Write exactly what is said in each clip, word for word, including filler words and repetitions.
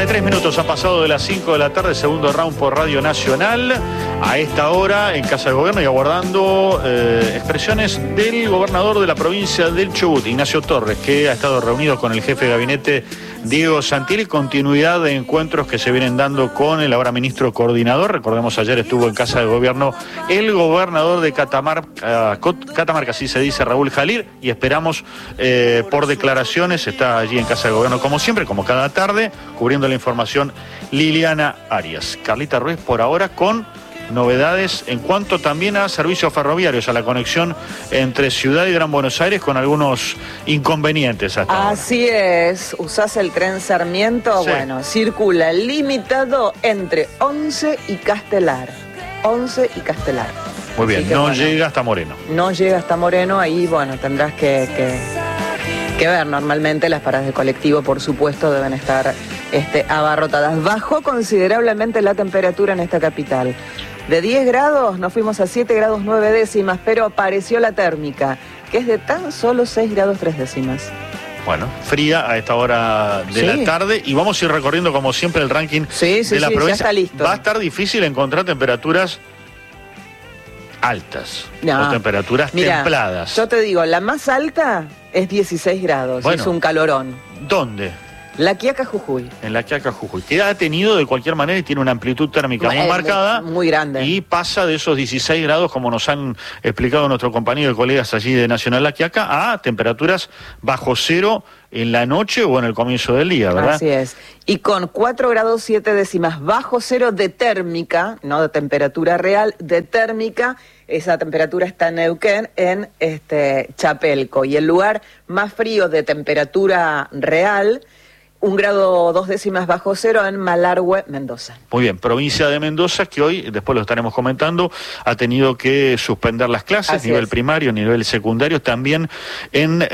y tres minutos han pasado de las cinco de la tarde, segundo round por Radio Nacional. A esta hora en Casa de Gobierno y aguardando eh, expresiones del gobernador de la provincia del Chubut, Ignacio Torres, que ha estado reunido con el jefe de gabinete Diego Santilli, continuidad de encuentros que se vienen dando con el ahora ministro coordinador. Recordemos, ayer estuvo en Casa de Gobierno el gobernador de Catamarca, uh, Catamarca, así se dice, Raúl Jalil, y esperamos eh, por declaraciones. Está allí en Casa de Gobierno como siempre, como cada tarde, cubriendo la información Liliana Arias. Carlita Ruiz por ahora con novedades en cuanto también a servicios ferroviarios, a la conexión entre Ciudad y Gran Buenos Aires, con algunos inconvenientes hasta ahora. Así es, usás el tren Sarmiento, sí. Bueno, circula limitado entre Once y Castelar. Once y Castelar. Muy bien, que, no bueno, llega hasta Moreno. No llega hasta Moreno, ahí bueno, tendrás que, que, que ver. Normalmente las paradas de colectivo, por supuesto, deben estar este, abarrotadas. Bajó considerablemente la temperatura en esta capital. De diez grados nos fuimos a siete grados nueve décimas, pero apareció la térmica, que es de tan solo seis grados tres décimas. Bueno, fría a esta hora de sí. la tarde, y vamos a ir recorriendo como siempre el ranking sí, sí, de la sí, provincia. Ya está listo. Va a estar difícil encontrar temperaturas altas, no. o temperaturas Mirá, templadas. Yo te digo, la más alta es dieciséis grados, bueno, es un calorón. ¿Dónde? La Quiaca, Jujuy. En La Quiaca, Jujuy. Que ha tenido de cualquier manera y tiene una amplitud térmica muy, muy marcada. Muy grande. Y pasa de esos dieciséis grados, como nos han explicado nuestros compañeros y colegas allí de Nacional La Quiaca, a temperaturas bajo cero en la noche o en el comienzo del día, ¿verdad? Así es. Y con cuatro grados siete décimas bajo cero de térmica, no de temperatura real, de térmica. Esa temperatura está en Neuquén, en este Chapelco. Y el lugar más frío de temperatura real, un grado dos décimas bajo cero, en Malargüe, Mendoza. Muy bien, provincia de Mendoza, que hoy, después lo estaremos comentando, ha tenido que suspender las clases, Así nivel es. primario, nivel secundario, también en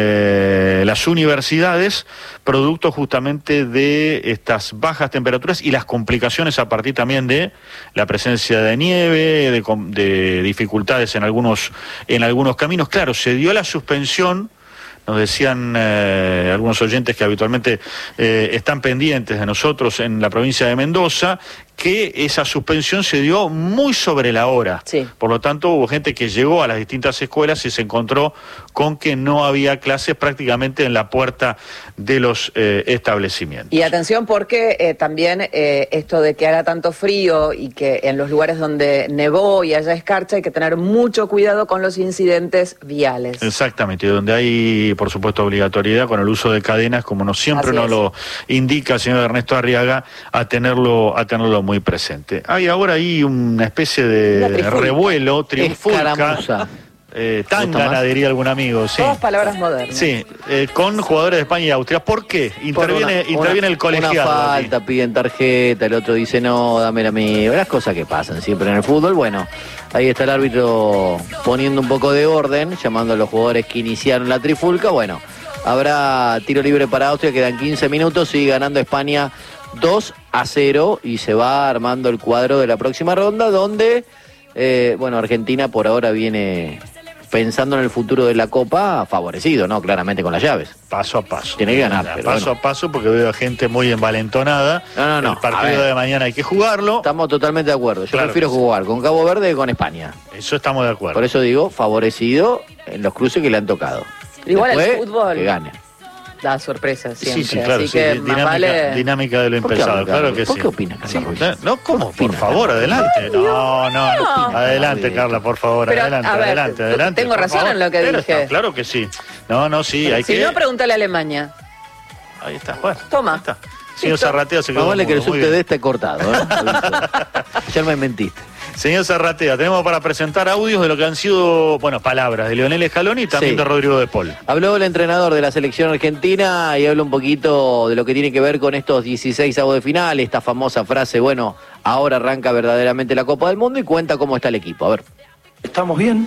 eh, las universidades, producto justamente de estas bajas temperaturas y las complicaciones a partir también de la presencia de nieve, de, de dificultades en algunos, en algunos caminos. Claro, se dio la suspensión. Nos decían eh, algunos oyentes que habitualmente eh, están pendientes de nosotros en la provincia de Mendoza, que esa suspensión se dio muy sobre la hora. Sí. Por lo tanto, hubo gente que llegó a las distintas escuelas y se encontró con que no había clases prácticamente en la puerta de los eh, establecimientos. Y atención porque eh, también eh, esto de que haga tanto frío y que en los lugares donde nevó y haya escarcha, hay que tener mucho cuidado con los incidentes viales. Exactamente, donde hay, por supuesto, obligatoriedad con el uso de cadenas, como no siempre Así nos es. lo indica el señor Ernesto Arriaga, a tenerlo, a tenerlo muy presente. Hay ahora ahí una especie de trifulca. revuelo, trifulca, eh, tangana, diría algún amigo. Sí. Todas palabras modernas. Sí, eh, con jugadores de España y Austria. ¿Por qué? Interviene, Por una, interviene una, el colegiado. Una falta, aquí. Piden tarjeta, el otro dice no, dámela a mí. Las cosas que pasan siempre en el fútbol. Bueno, ahí está el árbitro poniendo un poco de orden, llamando a los jugadores que iniciaron la trifulca. Bueno, habrá tiro libre para Austria, quedan quince minutos, sigue ganando España dos a cero y se va armando el cuadro de la próxima ronda, donde, eh, bueno, Argentina por ahora viene pensando en el futuro de la Copa favorecido, ¿no? Claramente con las llaves. Paso a paso. Tiene que ganar. Paso pero bueno. a paso, porque veo a gente muy envalentonada. No, no, no. El partido de mañana hay que jugarlo. Estamos totalmente de acuerdo. Yo claro prefiero sí. jugar con Cabo Verde que con España. Eso estamos de acuerdo. Por eso digo, favorecido en los cruces que le han tocado. Igual Después, el fútbol que gane. da sorpresas siempre. Sí, sí, claro, Así sí, que dinámica, vale... dinámica de lo ¿Por qué empezado, habla, claro que ¿Por sí. qué opina Carla Sí, Ruiz? no, ¿cómo? opina, Por favor, Carla? adelante. No, no, No. adelante, Carla, por favor, Pero, adelante, a ver, adelante, adelante. tengo por razón favor. en lo que Pero dije. está, claro que sí. No, no, sí, hay Si que... no, pregúntale a Alemania. Ahí está, bueno. Toma. Ahí está. Señor Zarratea se quedó Más vale que el mudo, muy subte de bien. este cortado, ¿eh? Ya me mentiste. Señor Zarratea, tenemos para presentar audios de lo que han sido, bueno, palabras de Lionel Scaloni y también Sí. de Rodrigo de Paul. Habló el entrenador de la selección argentina y habla un poquito de lo que tiene que ver con estos dieciséis avos de final, esta famosa frase, bueno, ahora arranca verdaderamente la Copa del Mundo, y cuenta cómo está el equipo. A ver. Estamos bien,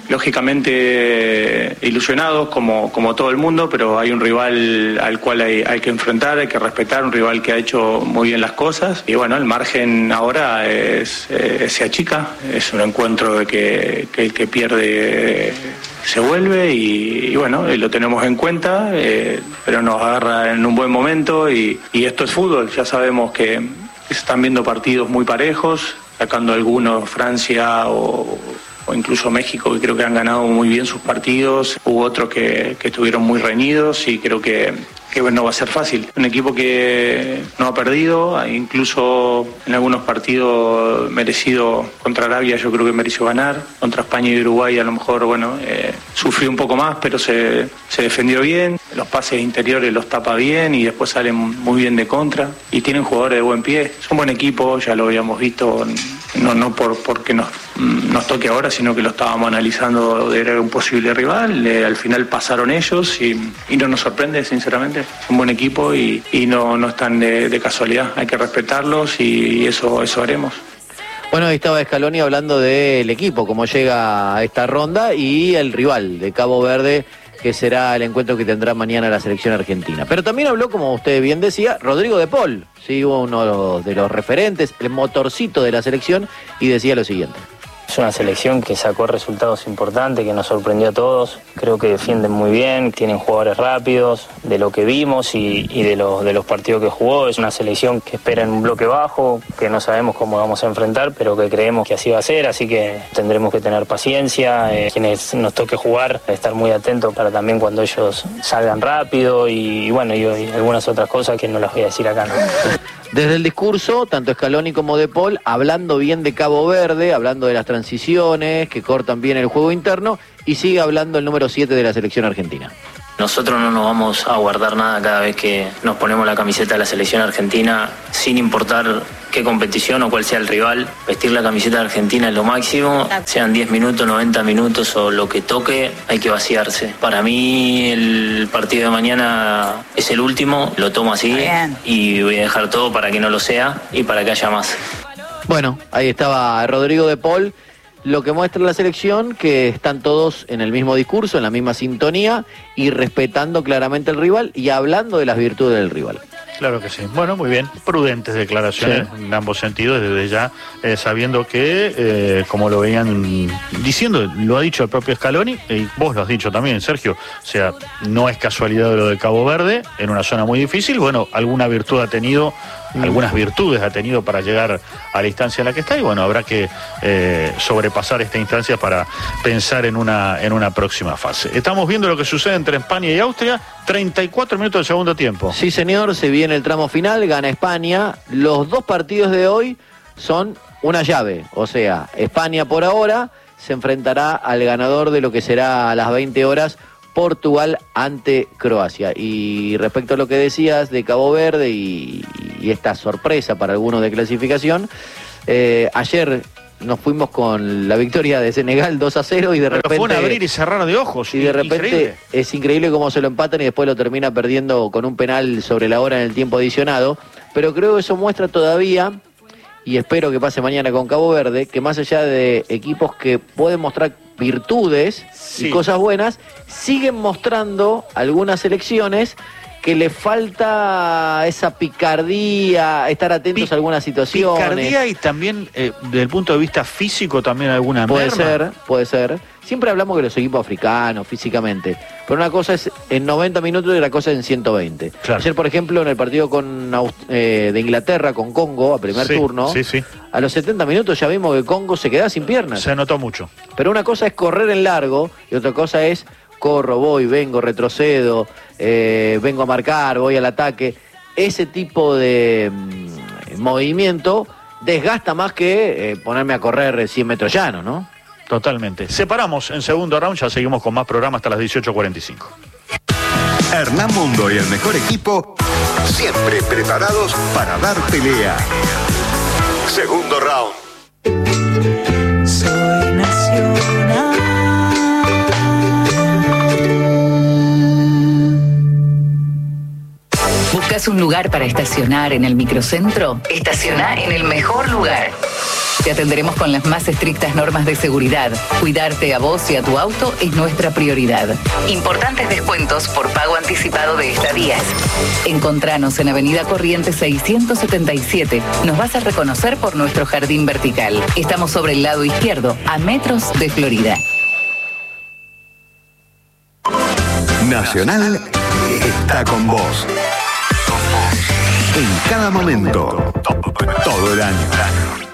lógicamente ilusionados como, como todo el mundo, pero hay un rival al cual hay, hay que enfrentar, hay que respetar, un rival que ha hecho muy bien las cosas. Y bueno, el margen ahora es, eh, se achica, es un encuentro de que, que el que pierde se vuelve y, y bueno, lo tenemos en cuenta, eh, pero nos agarra en un buen momento y, y esto es fútbol, ya sabemos que se están viendo partidos muy parejos, sacando algunos Francia o... o incluso México, que creo que han ganado muy bien sus partidos. Hubo otros que, que estuvieron muy reñidos y creo que, que no va a ser fácil. Un equipo que no ha perdido, incluso en algunos partidos merecido. Contra Arabia yo creo que mereció ganar. Contra España y Uruguay a lo mejor, bueno, eh, sufrió un poco más, pero se, se defendió bien. Los pases interiores los tapa bien y después salen muy bien de contra. Y tienen jugadores de buen pie. Es un buen equipo, ya lo habíamos visto, no, no por porque nos, nos toque ahora, sino que lo estábamos analizando de era un posible rival. Eh, al final pasaron ellos y, y no nos sorprende, sinceramente. Es un buen equipo y, y no, no están de, de casualidad. Hay que respetarlos y eso, eso haremos. Bueno, ahí estaba Scaloni hablando del equipo, cómo llega a esta ronda y el rival de Cabo Verde, que será el encuentro que tendrá mañana la selección argentina. Pero también habló, como usted bien decía, Rodrigo de Paul, ¿sí? Uno de los referentes, el motorcito de la selección, y decía lo siguiente. Es una selección que sacó resultados importantes, que nos sorprendió a todos. Creo que defienden muy bien, tienen jugadores rápidos, de lo que vimos y, y de, los, de los partidos que jugó. Es una selección que espera en un bloque bajo, que no sabemos cómo vamos a enfrentar, pero que creemos que así va a ser, así que tendremos que tener paciencia. Eh, quienes nos toque jugar, estar muy atentos para también cuando ellos salgan rápido y, y bueno, y, y algunas otras cosas que no las voy a decir acá, ¿no? Desde el discurso, tanto Scaloni como De Paul, hablando bien de Cabo Verde, hablando de las transiciones, que cortan bien el juego interno, y sigue hablando el número siete de la selección argentina. Nosotros no nos vamos a guardar nada cada vez que nos ponemos la camiseta de la selección argentina, sin importar qué competición o cuál sea el rival. Vestir la camiseta de Argentina es lo máximo, sean diez minutos, noventa minutos o lo que toque, hay que vaciarse. Para mí el partido de mañana es el último, lo tomo así y voy a dejar todo para que no lo sea y para que haya más. Bueno, ahí estaba Rodrigo De Paul. Lo que muestra la selección, que están todos en el mismo discurso, en la misma sintonía y respetando claramente el rival y hablando de las virtudes del rival. Claro que sí. Bueno, muy bien. Prudentes declaraciones sí. En ambos sentidos, desde ya, eh, sabiendo que, eh, como lo venían diciendo, lo ha dicho el propio Scaloni, y vos lo has dicho también, Sergio, o sea, no es casualidad lo de Cabo Verde, en una zona muy difícil, bueno, alguna virtud ha tenido, mm. algunas virtudes ha tenido para llegar a la instancia en la que está, y bueno, habrá que eh, sobrepasar esta instancia para pensar en una, en una próxima fase. Estamos viendo lo que sucede entre España y Austria, treinta y cuatro minutos del segundo tiempo. Sí, señor, se viene el tramo final, gana España. Los dos partidos de hoy son una llave, o sea, España por ahora se enfrentará al ganador de lo que será a las veinte horas Portugal ante Croacia. Y respecto a lo que decías de Cabo Verde y, y esta sorpresa para algunos de clasificación, eh, ayer nos fuimos con la victoria de Senegal dos a cero y de Pero repente... fue un abrir y cerrar de ojos. Y de repente increíble. Es increíble cómo se lo empatan y después lo termina perdiendo con un penal sobre la hora en el tiempo adicionado. Pero creo que eso muestra todavía, y espero que pase mañana con Cabo Verde, que más allá de equipos que pueden mostrar virtudes sí. y cosas buenas, siguen mostrando algunas selecciones que le falta esa picardía, estar atentos Pic- a algunas situaciones. Picardía y también, eh, desde el punto de vista físico, también alguna Puede merma. ser, puede ser. Siempre hablamos de los equipos africanos, físicamente. Pero una cosa es en noventa minutos y otra cosa es en ciento veinte. Claro. Ayer, por ejemplo, en el partido con eh, de Inglaterra con Congo, a primer sí, turno, sí, sí. a los setenta minutos ya vimos que Congo se quedaba sin piernas. Se notó mucho. Pero una cosa es correr en largo y otra cosa es corro, voy, vengo, retrocedo, eh, vengo a marcar, voy al ataque. Ese tipo de mm, movimiento desgasta más que eh, ponerme a correr cien metros llanos, ¿no? Totalmente. Separamos en segundo round, ya seguimos con más programa hasta las dieciocho cuarenta y cinco. Hernán Mundo y el mejor equipo, siempre preparados para dar pelea. Segundo round. Soy nacional. ¿Buscas ¿Buscas un lugar para estacionar en el microcentro? Estaciona en el mejor lugar. Te atenderemos con las más estrictas normas de seguridad. Cuidarte a vos y a tu auto es nuestra prioridad. Importantes descuentos por pago anticipado de estadías. Encontranos en Avenida Corrientes seiscientos setenta y siete. Nos vas a reconocer por nuestro jardín vertical. Estamos sobre el lado izquierdo, a metros de Florida. Nacional está con vos. En cada momento, todo el año.